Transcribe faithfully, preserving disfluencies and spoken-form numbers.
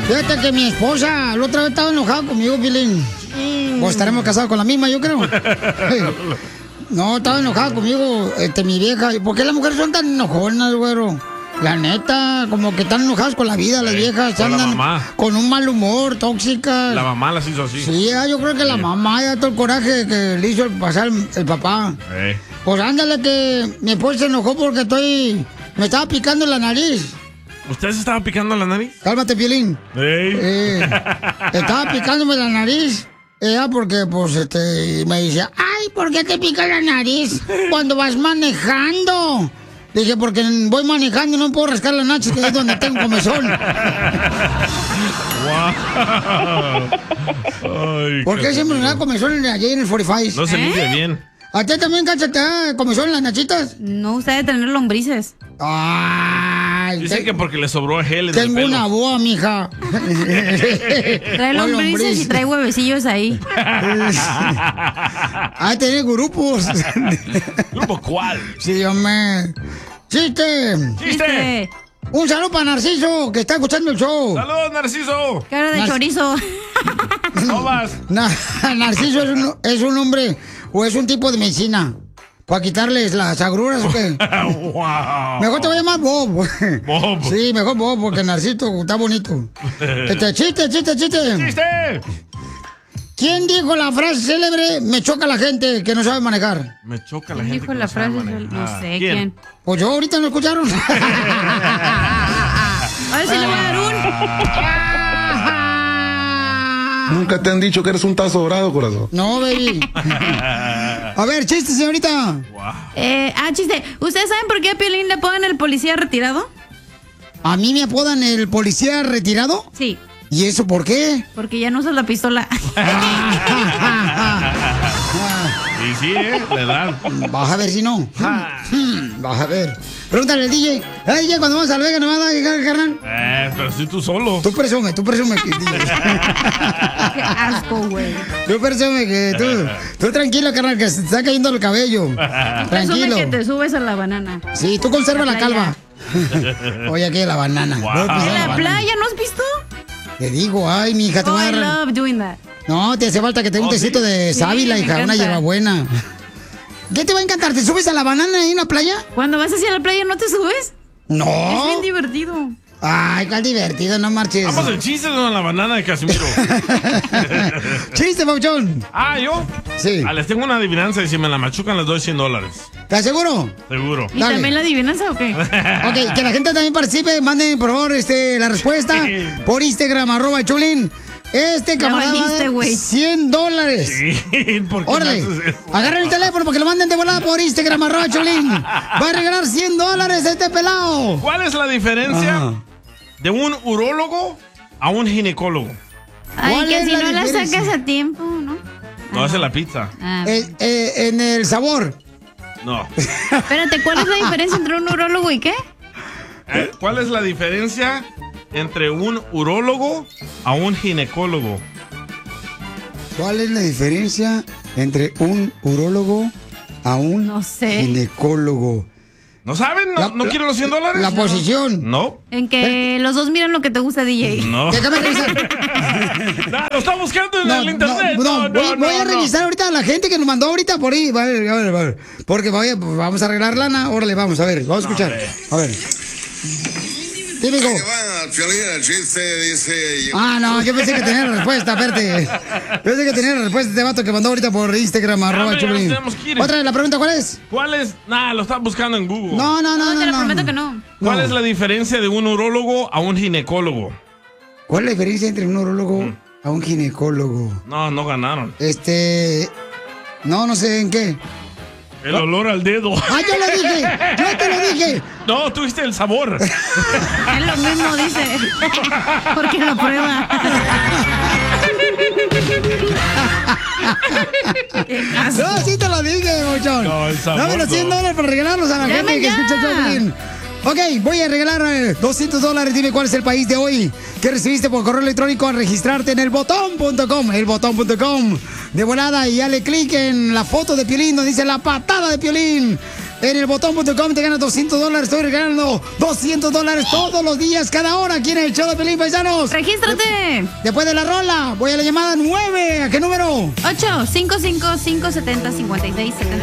Fíjate que mi esposa la otra vez estaba enojada conmigo, Piolín. Mm. Pues estaremos casados con la misma, yo creo. No, estaba enojada conmigo, este, mi vieja. ¿Por qué las mujeres son tan enojonas, güero? La neta, como que están enojadas con la vida, las viejas. Con andan la mamá. Con un mal humor, tóxicas. La mamá las hizo así. Sí, ah, yo creo que la mamá ya todo el coraje que le hizo pasar el, el papá. Eh. Pues ándale que mi esposa se enojó porque estoy... Me estaba picando la nariz. ¿Usted se estaba picando la nariz? Cálmate, Piolín. Ey. Eh, estaba picándome la nariz. Ella porque, pues, este, me dice, ay, ¿por qué te pica la nariz cuando vas manejando? Dije, porque voy manejando y no puedo rascar las nachas, que es donde tengo comezón. Ay, ¿Por qué siempre me da comezón allí en el cuarenta y cinco? No se limpia ¿Eh? bien. ¿A ti también, Cacha, te da comezón en las nachitas? No, usted debe tener lombrices. Ay, Dice te- que porque le sobró gel en el tengo pelo. una boa, mija. Trae ¿Cuál lombrices lombriz? y trae huevecillos ahí. Ah, tiene grupos. ¿Grupo cuál? Sí, hombre. ¡Chiste! ¡Chiste! Un saludo para Narciso, que está escuchando el show. ¡Saludos, Narciso! Cara de Nas- chorizo. ¿Cómo vas? Na- Narciso es un, es un hombre o es un tipo de medicina. ¿Para quitarles las agruras o qué? Wow. Mejor te voy a llamar Bob. Bob. Sí, mejor Bob, porque Narciso está bonito. Este, chiste, chiste, chiste. ¡Chiste! ¿Quién dijo la frase célebre? Me choca la gente que no sabe manejar. Me choca la ¿Quién gente. dijo que la no sabe frase? manejar. No sé quién. Pues yo ahorita no escucharon. A ver si le voy a dar un. Nunca te han dicho que eres un tazo dorado, corazón. No, baby. A ver, chiste, señorita. Eh, ah, chiste. ¿Ustedes saben por qué a Piolín le ponen el policía retirado? ¿A mí me apodan el policía retirado? Sí, ¿Y eso por qué? porque ya no usas la pistola. Y sí, ¿eh? Le dan. Vas a ver si no. Hmm, Vas a ver. Pregúntale al D J. Ay, D J, cuando vamos a la Vega, ¿no me va a dar, carnal? Eh, pero si tú solo. Tú presume, tú presume que D J. Qué asco, güey. Tú presume que tú. Tú tranquilo, carnal, que se te está cayendo el cabello. Presume Tranquilo. que te subes a la banana. Sí, tú conserva la La calva. Oye, aquí la banana. Wow. No, pues, ¿En la la banana. playa no has visto? Te digo, ay, mi hija, te Oh, voy a I dar. love doing that. No, te hace falta que te dé un Oh, ¿sí? tecito de Sí, sábila, me hija, una encanta. hierbabuena. ¿Qué te va a encantar? ¿Te subes a la banana ahí en la playa? Cuando vas hacia la playa, ¿no te subes? Es No. bien divertido. Ay, cuál divertido, no marches. Vamos el chiste de la banana de Casimiro. Chiste, Pauchón. Ah, ¿yo? Sí. Ah, les tengo una adivinanza y si me la machucan les doy cien dólares. ¿Te aseguro? Seguro. ¿Y Dale. también la adivinanza o qué? Ok, que la gente también participe. Manden, por favor, este, la respuesta Sí. por Instagram, arroba el Chulín. Este camarada va a valiste, dar güey. cien dólares. Sí, ¿por qué Órale, me haces eso? agarren el teléfono porque lo manden de volada por Instagram, arroba Chulín. Va a regalar cien dólares a este pelado. ¿Cuál es la diferencia Ajá. de un urólogo a un ginecólogo? Ay, ¿Cuál que es si la no la diferencia? sacas a tiempo, ¿no? No hace la pizza. Ah. Eh, eh, en el sabor. No. Espérate, ¿cuál es la diferencia entre un urólogo y qué? Eh, ¿Cuál es la diferencia entre un urólogo a un ginecólogo? ¿Cuál es la diferencia entre un urólogo a un No sé. ginecólogo? ¿No saben? ¿No, La- ¿no la- quieren los cien dólares? La posición. No. En que los dos miran lo que te gusta, D J. No. Déjame revisar. No, lo está buscando en No, el no, internet. no, No, no, voy, voy no, a no. revisar ahorita a la gente que nos mandó ahorita por ahí. A ver, a ver, a ver. Porque voy a- vamos a arreglar lana. Órale, vamos, a ver, vamos a escuchar. A ver. Típico. Que va al Piolín, el chiste dice... Ah, no, yo pensé que tenía la respuesta, espérate. Pensé que tenía la respuesta de este vato que mandó ahorita por Instagram, arroba hombre, ya Chulín. nos tenemos que ir. Otra vez, la pregunta, ¿cuál es? ¿Cuál es? Nah, lo está buscando en Google. No, no, no, No, no. te lo no. prometo que no. ¿Cuál No. es la diferencia de un urólogo a un ginecólogo? ¿Cuál es la diferencia entre un urologo a un ginecólogo? No, no ganaron. Este... No, no sé en qué. El olor al dedo. ¡Ah, yo lo dije! ¡Yo te lo dije! No, tuviste el sabor. Es lo mismo, dice. Porque lo prueba. No, sí te lo dije, mochón. No, el sabor Dame los cien no. dólares para regalarlos a la Llame gente que ya. escucha el Choplin. Ok, voy a regalar eh, doscientos dólares. Dime cuál es el país de hoy que recibiste por correo electrónico al registrarte en el botón punto com. El botón punto com. De volada y dale clic en la foto de Piolín donde dice la patada de Piolín. En el botón punto com te ganas doscientos dólares. Estoy regalando doscientos dólares todos los días, cada hora, aquí en el show de Pelín, paisanos. ¡Regístrate! De- después de la rola, voy a la llamada nueve. ¿A qué número? ocho cinco cinco, cinco siete cero, cinco seis siete